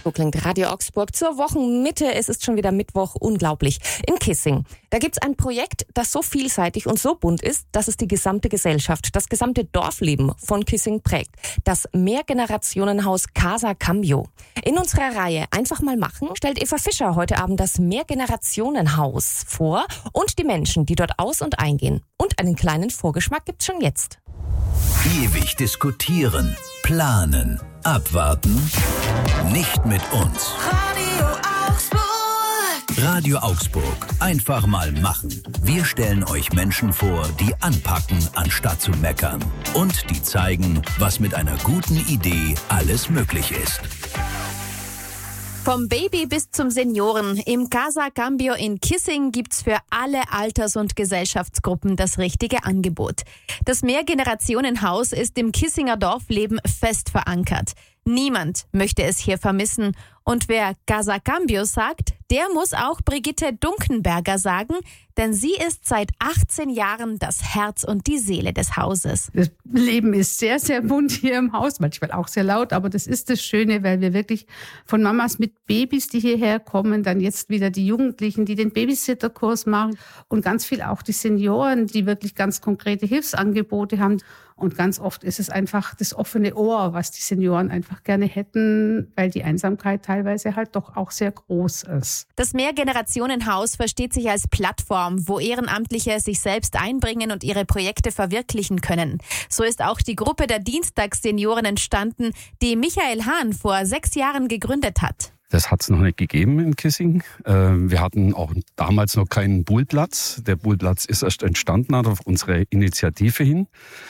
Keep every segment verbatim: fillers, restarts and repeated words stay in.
So klingt Radio Augsburg zur Wochenmitte. Es ist schon wieder Mittwoch. Unglaublich. In Kissing. Da gibt's ein Projekt, das so vielseitig und so bunt ist, dass es die gesamte Gesellschaft, das gesamte Dorfleben von Kissing prägt. Das Mehrgenerationenhaus Casa Cambio. In unserer Reihe Einfach mal machen stellt Eva Fischer heute Abend das Mehrgenerationenhaus vor und die Menschen, die dort aus- und eingehen. Und einen kleinen Vorgeschmack gibt's schon jetzt. Ewig diskutieren, planen, abwarten. Nicht mit uns. Radio Augsburg. Radio Augsburg. Einfach mal machen. Wir stellen euch Menschen vor, die anpacken, anstatt zu meckern. Und die zeigen, was mit einer guten Idee alles möglich ist. Vom Baby bis zum Senioren. Im Casa Cambio in Kissing gibt's für alle Alters- und Gesellschaftsgruppen das richtige Angebot. Das Mehrgenerationenhaus ist im Kissinger Dorfleben fest verankert. Niemand möchte es hier vermissen. Und wer Casa Cambio sagt, der muss auch Brigitte Dunkenberger sagen, denn sie ist seit achtzehn Jahren das Herz und die Seele des Hauses. Das Leben ist sehr, sehr bunt hier im Haus, manchmal auch sehr laut, aber das ist das Schöne, weil wir wirklich von Mamas mit Babys, die hierher kommen, dann jetzt wieder die Jugendlichen, die den Babysitterkurs machen und ganz viel auch die Senioren, die wirklich ganz konkrete Hilfsangebote haben. Und ganz oft ist es einfach das offene Ohr, was die Senioren einfach gerne hätten, weil die Einsamkeit teilweise halt doch auch sehr groß ist. Das Mehrgenerationenhaus versteht sich als Plattform, wo Ehrenamtliche sich selbst einbringen und ihre Projekte verwirklichen können. So ist auch die Gruppe der Dienstagssenioren entstanden, die Michael Hahn vor sechs Jahren gegründet hat. Das hat es noch nicht gegeben in Kissing. Wir hatten auch damals noch keinen Buhlplatz. Der Buhlplatz ist erst entstanden auf unsere Initiative hin.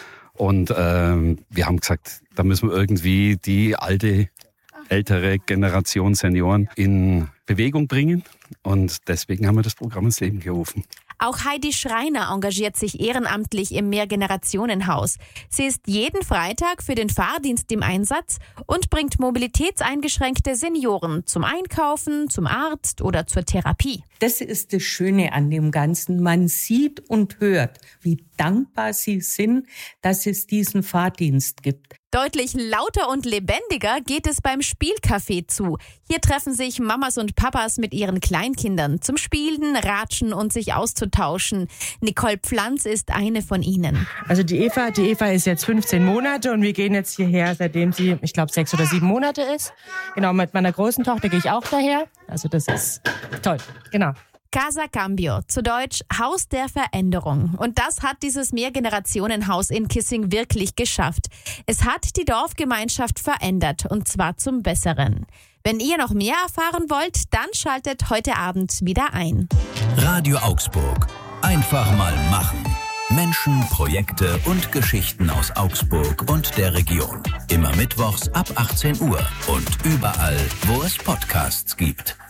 Und äh, wir haben gesagt, da müssen wir irgendwie die alte, ältere Generation Senioren in Bewegung bringen. Und deswegen haben wir das Programm ins Leben gerufen. Auch Heidi Schreiner engagiert sich ehrenamtlich im Mehrgenerationenhaus. Sie ist jeden Freitag für den Fahrdienst im Einsatz und bringt mobilitätseingeschränkte Senioren zum Einkaufen, zum Arzt oder zur Therapie. Das ist das Schöne an dem Ganzen. Man sieht und hört, wie dankbar sie sind, dass es diesen Fahrdienst gibt. Deutlich lauter und lebendiger geht es beim Spielcafé zu. Hier treffen sich Mamas und Papas mit ihren Kleinkindern zum Spielen, Ratschen und sich auszutauschen. Nicole Pflanz ist eine von ihnen. Also die Eva, die Eva ist jetzt fünfzehn Monate und wir gehen jetzt hierher, seitdem sie, ich glaube, sechs oder sieben Monate ist. Genau, mit meiner großen Tochter gehe ich auch daher. Also das ist toll, genau. Casa Cambio, zu Deutsch Haus der Veränderung. Und das hat dieses Mehrgenerationenhaus in Kissing wirklich geschafft. Es hat die Dorfgemeinschaft verändert, und zwar zum Besseren. Wenn ihr noch mehr erfahren wollt, dann schaltet heute Abend wieder ein. Radio Augsburg. Einfach mal machen. Menschen, Projekte und Geschichten aus Augsburg und der Region. Immer mittwochs ab achtzehn Uhr und überall, wo es Podcasts gibt.